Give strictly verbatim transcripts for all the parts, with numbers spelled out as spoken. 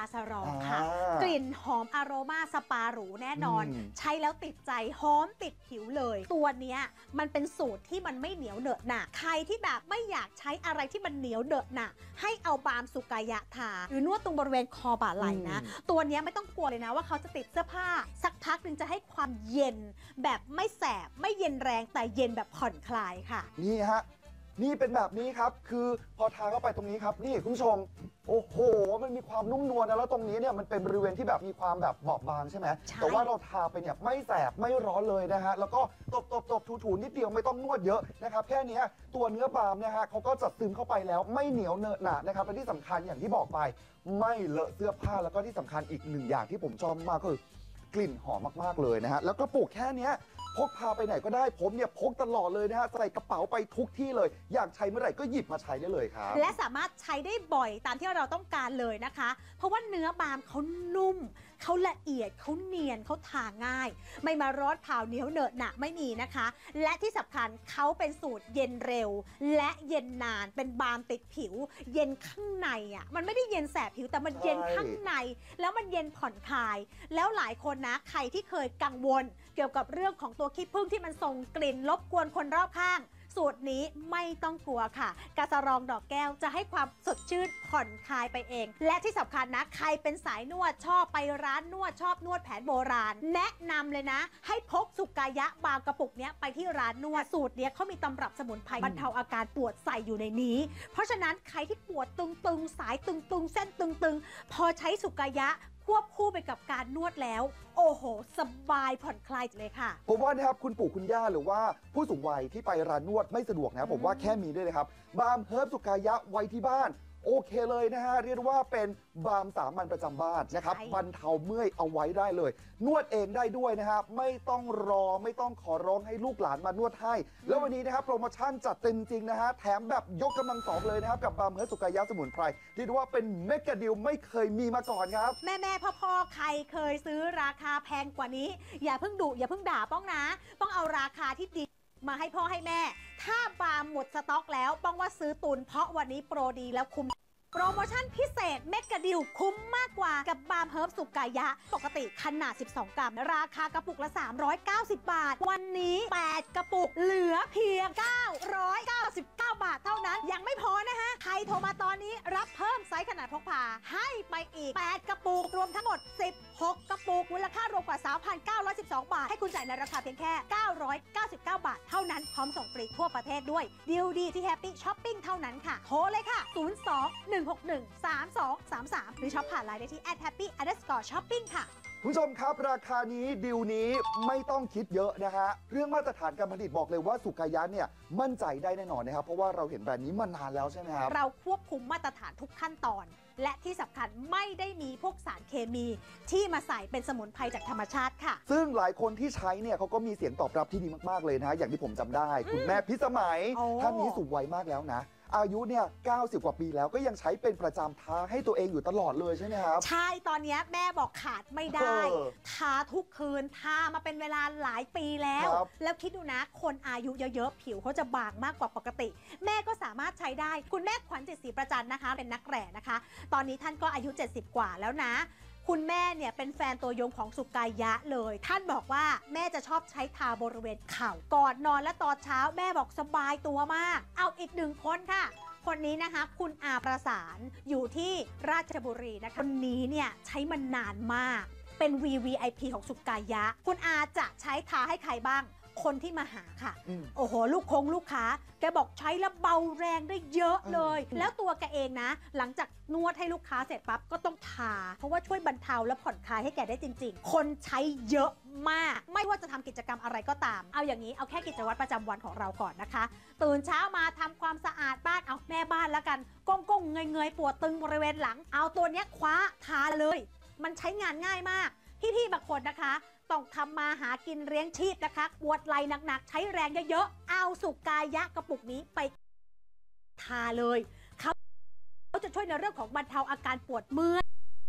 สรองค่ะกลิ่นหอมอโรมาสปาหรูแน่นอนใช้แล้วติดใจหอมติดผิวเลยตัวเนี้ยมันเป็นสูตรที่มันไม่เหนียวเหนอะหนะใครที่แบบไม่อยากใช้อะไรที่มันเหนียวเหนอะหนะให้เอาบาล์มสุกายะทาหรือนวดตรงบริเวณคอบ่าไหล่นะตัวเนี้ยไม่ต้องกลัวเลยนะว่าเขาจะติดเสื้อผ้าสักพักนึงจะให้ความเย็นแบบไม่แสบไม่เย็นแรงแต่เย็นแบบผ่อนคลายค่ะนี่ฮะนี่เป็นแบบนี้ครับคือพอทาเข้าไปตรงนี้ครับนี่คุณผู้ชมโอ้โหมันมีความนุ่มนวลนะแล้วตรงนี้เนี่ยมันเป็นบริเวณที่แบบมีความแบบบอบบางใช่ไหมแต่ว่าเราทาไปเนี่ยไม่แสบไม่ร้อนเลยนะฮะแล้วก็ตบตบตบถูถูนิดเดียวไม่ต้องนวดเยอะนะครับแค่นี้ตัวเนื้อบาล์มเนี่ยฮะเขาก็จะซึมเข้าไปแล้วไม่เหนียวเนอะหนะนะครับและที่สำคัญอย่างที่บอกไปไม่เลอะเสื้อผ้าแล้วก็ที่สำคัญอีกหนึ่งอย่างที่ผมชอบมากก็คือกลิ่นหอมมากๆเลยนะฮะแล้วกระปุกแค่นี้พกพาไปไหนก็ได้ผมเนี่ยพกตลอดเลยนะฮะใส่กระเป๋าไปทุกที่เลยอยากใช้เมื่อไหร่ก็หยิบมาใช้ได้เลยครับและสามารถใช้ได้บ่อยตามที่เราต้องการเลยนะคะเพราะว่าเนื้อบาล์มเขานุ่มเขาละเอียดเขาเนียนเขาทาง่ายไม่มาร้อนเผาเหนียวเหนอะหนะไม่มีนะคะและที่สำคัญเขาเป็นสูตรเย็นเร็วและเย็นนานเป็นบาล์มติดผิวเย็นข้างในอ่ะมันไม่ได้เย็นแสบผิวแต่มันเย็นข้างในแล้วมันเย็นผ่อนคลายแล้วหลายคนนะใครที่เคยกังวลเกี่ยวกับเรื่องของตัวขี้ผึ้งที่มันส่งกลิ่นรบกวนคนรอบข้างสูตรนี้ไม่ต้องกลัวค่ะกาสะรองดอกแก้วจะให้ความสดชื่นผ่อนคลายไปเองและที่สำคัญนะใครเป็นสายนวดชอบไปร้านนวดชอบนวดแผนโบราณแนะนำเลยนะให้พกสุกายะบาล์มกระปุกนี้ไปที่ร้านนวดสูตรนี้เขามีตำรับสมุนไพรบรรเทาอาการปวดใส่อยู่ในนี้เพราะฉะนั้นใครที่ปวดตึงๆสายตึงๆเส้นตึงๆพอใช้สุกายะควบคู่ไปกับการนวดแล้วโอ้โหสบายผ่อนคลายเลยค่ะผมว่านะครับคุณปู่คุณย่าหรือว่าผู้สูงวัยที่ไปร้านนวดไม่สะดวกนะผมว่าแค่มีด้วยเลยครับบาล์มเฮิร์บสุกายะไว้ที่บ้านโอเคเลยนะฮะเรียกว่าเป็นบาล์มสามัญประจำบ้านนะครับบรรเทาเมื่อยเอาไว้ได้เลยนวดเองได้ด้วยนะครับไม่ต้องรอไม่ต้องขอร้องให้ลูกหลานมานวดให้แล้ววันนี้นะครับโปรโมชั่นจัดเต็มจริงนะฮะแถมแบบยกกำลังสองเลยนะครับกับบาล์มเฮิร์บสุกายะสมุนไพรเรียกว่าเป็นเมกะดีลไม่เคยมีมาก่อนครับแม่แม่พ่อพ่อใครเคยซื้อราคาแพงกว่านี้อย่าเพิ่งดุอย่าเพิ่งด่าป้องนะต้องเอาราคาที่ดีมาให้พ่อให้แม่ถ้าบาล์มหมดสต็อกแล้วป้องว่าซื้อตุนเพราะวันนี้โปรดีแล้วคุ้มโปรโมชั่นพิเศษเมกะดิลคุ้มมากกว่ากับบาล์มเฮิร์บสุกายะปกติขนาดสิบสองกรัมราคากระปุกละสามร้อยเก้าสิบบาทวันนี้แปดกระปุกเหลือเพียงเก้าร้อยเก้าสิบเก้าบาทเท่านั้นยังไม่พอนะฮะใครโทรมาตอนนี้รับเพิ่มไซส์ขนาดพกพาให้ไปอีกแปดกระปุกรวมทั้งหมดสิบหกกระปุกมูลค่ารวมกว่า สามพันเก้าร้อยสิบสอง บาทให้คุณจ่ายในราคาเพียงแค่เก้าร้อยเก้าสิบเก้าบาทเท่านั้นพร้อมส่งฟรีทั่วประเทศด้วยดีลดีที่แฮปปี้ช้อปปิ้งเท่านั้นค่ะโทรเลยค่ะศูนย์ สอง หนึ่ง หก หนึ่ง สาม สอง สาม สามหรือช็อปผ่านไลน์ได้ที่ แอท แฮปปี้ อันเดอร์สกอร์ ช็อปปิ้ง ค่ะคุณผู้ชมครับราคานี้ดีลนี้ไม่ต้องคิดเยอะนะฮะเรื่องมาตรฐานการผลิตบอกเลยว่าสุกายะเนี่ยมั่นใจได้แน่นอนนะครับเพราะว่าเราเห็นแบรนด์นี้มานานแล้วใช่ไหมครับเราควบคุมมาตรฐานทุกขั้นตอนและที่สำคัญไม่ได้มีพวกสารเคมีที่มาใส่เป็นสมุนไพรจากธรรมชาติค่ะซึ่งหลายคนที่ใช้เนี่ยเขาก็มีเสียงตอบรับที่ดีมากๆเลยนะอย่างที่ผมจำได้คุณแม่พิสมัยท่านนี้สูงวัยมากแล้วนะอายุเนี่ยเก้าสิบกว่าปีแล้วก็ยังใช้เป็นประจำทาให้ตัวเองอยู่ตลอดเลยใช่ไหมครับใช่ตอนนี้แม่บอกขาดไม่ได้ทาทุกคืนทามาเป็นเวลาหลายปีแล้วแล้วคิดดูนะคนอายุเยอะๆผิวเขาจะบางมากกว่าปกติแม่ก็สามารถใช้ได้คุณแม่ขวัญจิตศรีประจันนะคะเป็นนักแร่นะคะตอนนี้ท่านก็อายุเจ็ดสิบกว่าแล้วนะคุณแม่เนี่ยเป็นแฟนตัวยงของสุกายะเลยท่านบอกว่าแม่จะชอบใช้ทาบริเวณเข่าก่อนนอนและตอนเช้าแม่บอกสบายตัวมากเอาอีกหนึ่งคนค่ะคนนี้นะคะคุณอาประสานอยู่ที่ราชบุรีนะคะคนนี้เนี่ยใช้มันนานมากเป็น วี วี ไอ พี ของสุกายะคุณอาจะใช้ทาให้ใครบ้างคนที่มาหาค่ะโอ้โหลูกคงลูกค้าแกบอกใช้แล้วเบาแรงได้เยอะเลยแล้วตัวแกเองนะหลังจากนวดให้ลูกค้าเสร็จปั๊บก็ต้องทาเพราะว่าช่วยบรรเทาและผ่อนคลายให้แกได้จริงๆคนใช้เยอะมากไม่ว่าจะทำกิจกรรมอะไรก็ตามเอาอย่างนี้เอาแค่กิจวัตรประจำวันของเราก่อนนะคะตื่นเช้ามาทำความสะอาดบ้านเอาแม่บ้านแล้วกันก้มก้มเงยเงยปวดตึงบริเวณหลังเอาตัวเนี้ยคว้าทาเลยมันใช้งานง่ายมากพี่ๆบางคนนะคะต้องทำมาหากินเลี้ยงชีพนะคะปวดไหล่หนักๆใช้แรงเยอะๆเอาสุกายะกระปุกนี้ไปทาเลยเขาเขาจะช่วยในเรื่องของบรรเทาอาการปวดเมื่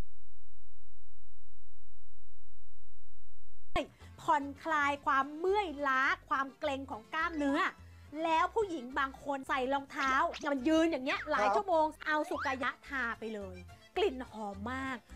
อยผ่อนคลายความเมื่อยล้าความเกร็งของกล้ามเนื้อแล้วผู้หญิงบางคนใส่รองเท้ามันยืนอย่างเงี้ยหลายชั่วโมงเอาสุกายะทาไปเลยกลิ่นหอมมาก